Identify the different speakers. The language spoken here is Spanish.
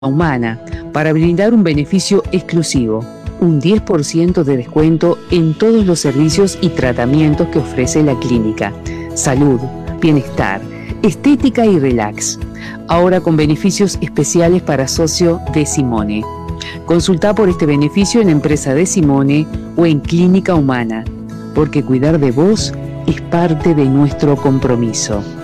Speaker 1: Humana para brindar un beneficio exclusivo, un 10% de descuento en todos los servicios y tratamientos que ofrece la clínica. Salud, bienestar, estética y relax. Ahora con beneficios especiales para socio de Simone. Consulta por este beneficio en Empresa de Simone o en Clínica Humana, porque cuidar de vos es parte de nuestro compromiso.